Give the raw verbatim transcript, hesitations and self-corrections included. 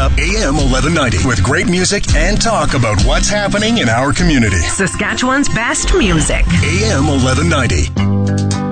Up A M eleven ninety with great music and talk about what's happening in our community. Saskatchewan's best music. A M eleven ninety.